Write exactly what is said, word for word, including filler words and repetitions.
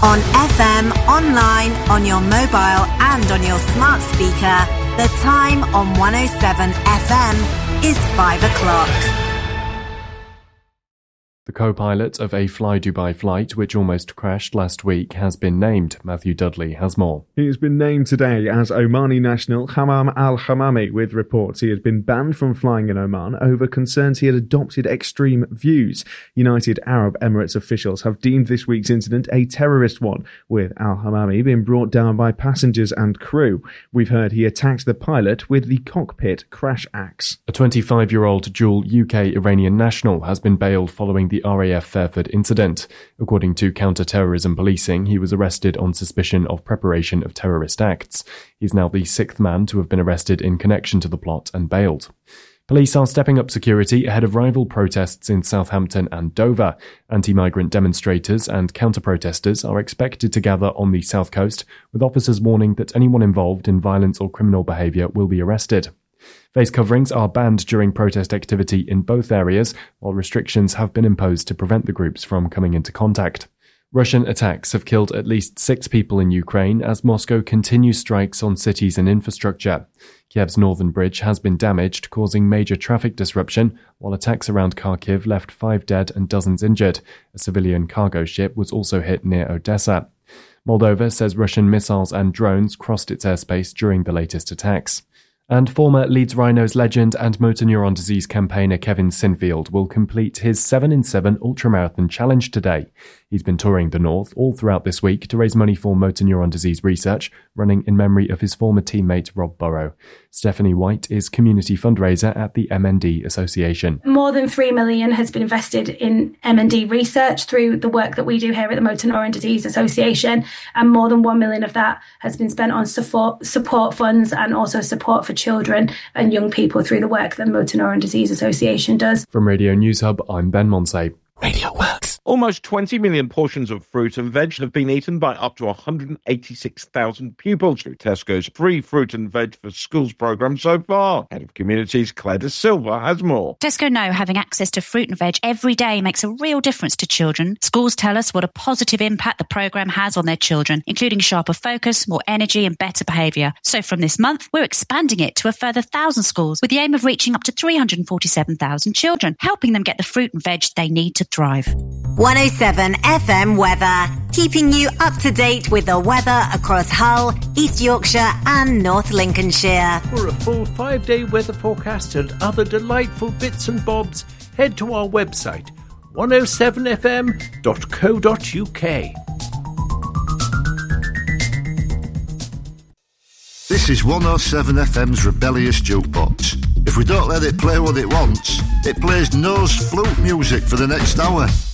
On F M, online, on your mobile and on your smart speaker, the time on one oh seven F M is five o'clock. The co-pilot of a Fly Dubai flight which almost crashed last week has been named. Matthew Dudley has more. He has been named today as Omani national Hammam al-Hammami, with reports he had been banned from flying in Oman over concerns he had adopted extreme views. United Arab Emirates officials have deemed this week's incident a terrorist one, with al-Hammami being brought down by passengers and crew. We've heard he attacked the pilot with the cockpit crash axe. A twenty-five-year-old dual U K-Iranian national has been bailed following the R A F Fairford incident. According to counter-terrorism policing, he was arrested on suspicion of preparation of terrorist acts. He's now the sixth man to have been arrested in connection to the plot and bailed. Police are stepping up security ahead of rival protests in Southampton and Dover. Anti-migrant demonstrators and counter-protesters are expected to gather on the south coast, with officers warning that anyone involved in violence or criminal behaviour will be arrested. Face coverings are banned during protest activity in both areas, while restrictions have been imposed to prevent the groups from coming into contact. Russian attacks have killed at least six people in Ukraine as Moscow continues strikes on cities and infrastructure. Kiev's northern bridge has been damaged, causing major traffic disruption, while attacks around Kharkiv left five dead and dozens injured. A civilian cargo ship was also hit near Odessa. Moldova says Russian missiles and drones crossed its airspace during the latest attacks. And former Leeds Rhinos legend and motor neuron disease campaigner Kevin Sinfield will complete his seven in seven ultramarathon challenge today. He's been touring the north all throughout this week to raise money for motor neuron disease research, running in memory of his former teammate Rob Burrow. Stephanie White is community fundraiser at the M N D Association. More than three million dollars has been invested in M N D research through the work that we do here at the Motor Neuron Disease Association, and more than one million dollars of that has been spent on support, support funds and also support for children and young people through the work that the Motor Neuron Disease Association does. From Radio News Hub, I'm Ben Monsey. Radio Works. Almost twenty million portions of fruit and veg have been eaten by up to one hundred eighty-six thousand pupils through Tesco's free fruit and veg for schools programme so far. Head of Communities Claire De Silva has more. Tesco know having access to fruit and veg every day makes a real difference to children. Schools tell us what a positive impact the programme has on their children, including sharper focus, more energy and better behaviour. So from this month, we're expanding it to a further one thousand schools with the aim of reaching up to three hundred forty-seven thousand children, helping them get the fruit and veg they need to thrive. one oh seven F M weather, keeping you up to date with the weather across Hull, East Yorkshire and North Lincolnshire. For a full five-day weather forecast and other delightful bits and bobs, head to our website, one oh seven f m dot co dot u k. This is one oh seven F M's Rebellious Jukebox. If we don't let it play what it wants, it plays nose flute music for the next hour.